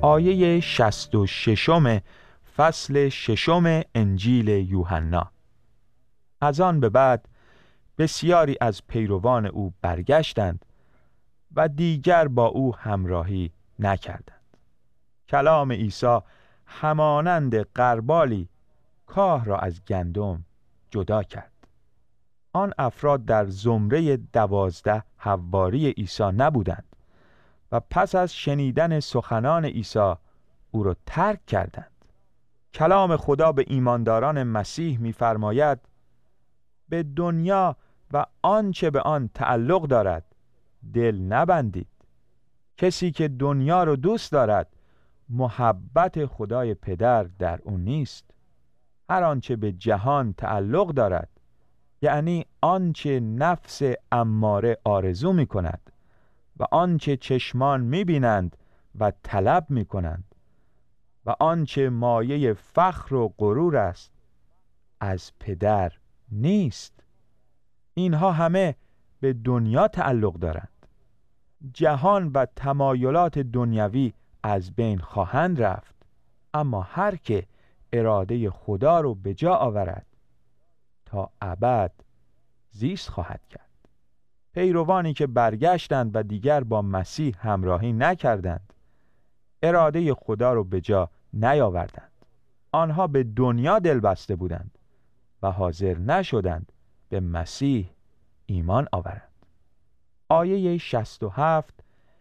آیه 66 فصل 6 انجیل یوحنا. از آن به بعد بسیاری از پیروان او برگشتند و دیگر با او همراهی نکردند. کلام عیسی همانند غربالی کاه را از گندم جدا کرد. آن افراد در زمره 12 حواری عیسی نبودند و پس از شنیدن سخنان عیسی او را ترک کردند. کلام خدا به ایمانداران مسیح می‌فرماید به دنیا و آنچه به آن تعلق دارد دل نبندید. کسی که دنیا رو دوست دارد محبت خدای پدر در او نیست. هر آنچه به جهان تعلق دارد، یعنی آنچه نفس اماره آرزو می کند و آنچه چشمان می بینند و طلب می کنند و آنچه مایه فخر و غرور است، از پدر نیست. اینها همه به دنیا تعلق دارند. جهان و تمایلات دنیوی از بین خواهند رفت، اما هر که اراده خدا رو به جا آورد تا ابد زیست خواهد کرد. پیروانی که برگشتند و دیگر با مسیح همراهی نکردند، اراده خدا رو به جا نیاوردند. آنها به دنیا دل بسته بودند و حاضر نشدند به مسیح ایمان آورند. آیه 67،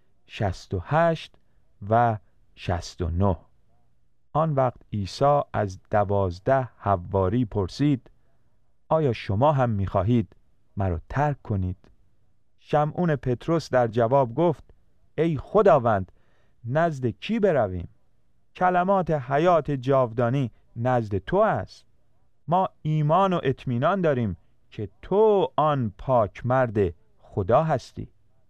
68 و 69. آن وقت عیسی از 12 حواری پرسید: آیا شما هم می‌خواهید مرا ترک کنید؟ شمعون پطرس در جواب گفت: ای خداوند، نزد کی برویم؟ کلمات حیات جاودانی نزد تو است. ما ایمان و اطمینان داریم که تو آن پاک مرد خدا هستی.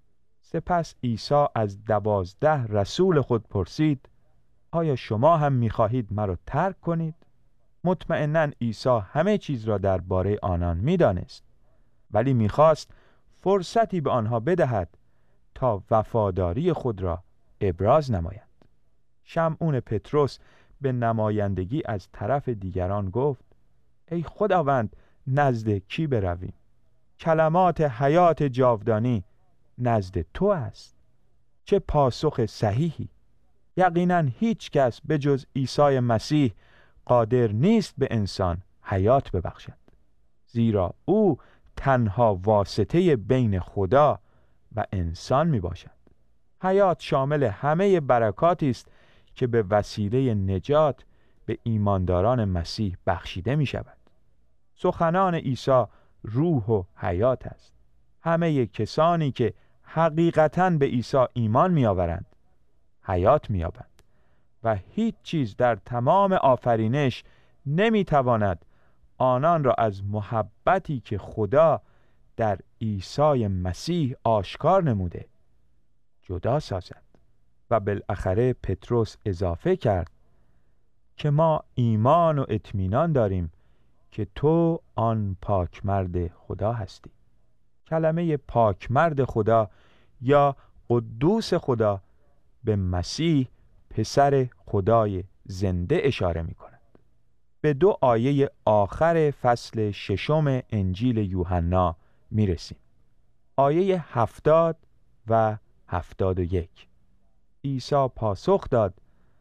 سپس عیسی از 12 رسول خود پرسید: آیا شما هم می‌خواهید مرا ترک کنید؟ مطمئناً عیسی همه چیز را درباره آنان می‌دانست، ولی می‌خواست فرصتی به آنها بدهد تا وفاداری خود را ابراز نمایند. شمعون پطرس به نمایندگی از طرف دیگران گفت: ای خداوند، نزد کی برویم؟ کلمات حیات جاودانی نزد تو است. چه پاسخ صحیحی! یقیناً هیچ کس به جز عیسی مسیح قادر نیست به انسان حیات ببخشد، زیرا او تنها واسطه بین خدا و انسان می باشد. حیات شامل همه برکاتی است که به وسیله نجات به ایمانداران مسیح بخشیده می شود. سخنان عیسی روح و حیات است. همه کسانی که حقیقتاً به عیسی ایمان می آورند حیات می یابند و هیچ چیز در تمام آفرینش نمی تواند آنان را از محبتی که خدا در عیسی مسیح آشکار نموده جدا سازد. و بالاخره پطرس اضافه کرد که ما ایمان و اطمینان داریم که تو آن پاکمرد خدا هستی. کلمه پاکمرد خدا یا قدوس خدا به مسیح پسر خدای زنده اشاره می کند. به 2 آیه آخر فصل 6 انجیل یوحنا می رسیم. آیه 70 و 71. عیسی پاسخ داد: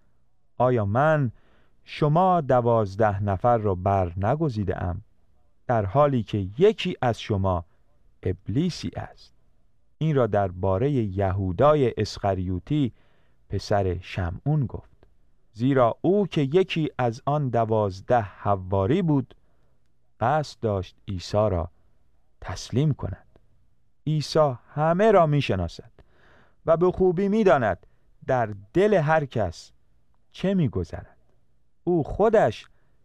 آیا من شما 12 نفر را بر نگزیده ام، در حالی که یکی از شما ابلیسی است؟ این را درباره یهودای اسخریوتی پسر شمعون گفت، زیرا او که یکی از آن 12 حواری بود قصد داشت عیسی را تسلیم کند. عیسی همه را می شناسد و به خوبی می داند در دل هر کس چه می گذرد. او خودش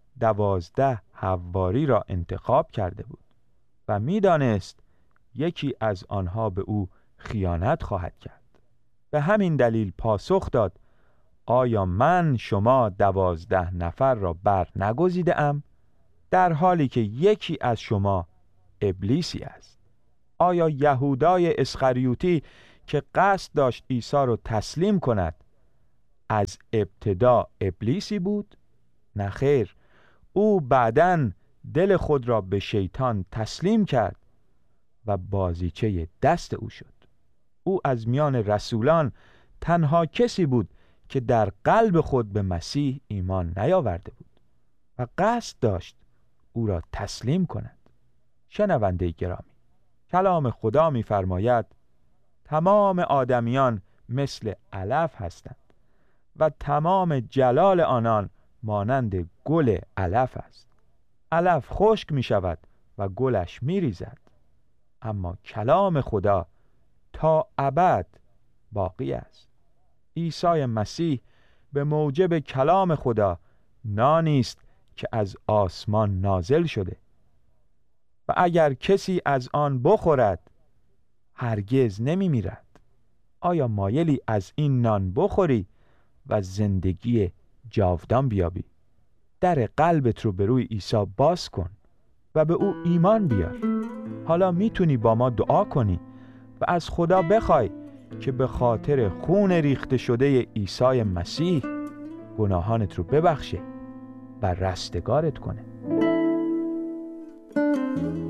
12 حواری را انتخاب کرده بود و می دانست یکی از آنها به او خیانت خواهد کرد. به همین دلیل پاسخ داد: آیا من شما 12 نفر را بر نگزیده ام، در حالی که یکی از شما ابلیسی است؟ آیا یهودای اسخریوتی که قصد داشت عیسی را تسلیم کند از ابتدا ابلیسی بود؟ نه خیر، او بعداً دل خود را به شیطان تسلیم کرد و بازیچه دست او شد. او از میان رسولان تنها کسی بود که در قلب خود به مسیح ایمان نیاورده بود و قصد داشت او را تسلیم کند. شنونده گرامی، کلام خدا می‌فرماید تمام آدمیان مثل علف هستند و تمام جلال آنان مانند گل علف است. علف خشک می شود و گلش می ریزد، اما کلام خدا تا ابد باقی است. عیسی مسیح به موجب کلام خدا نانی است که از آسمان نازل شده و اگر کسی از آن بخورد هرگز نمی میرد. آیا مایلی از این نان بخوری و زندگی جاودان بیابی؟ در قلبت رو به روی عیسی باز کن و به او ایمان بیار. حالا میتونی با ما دعا کنی و از خدا بخوای که به خاطر خون ریخته شده عیسی مسیح گناهانت رو ببخشه و رستگارت کنه.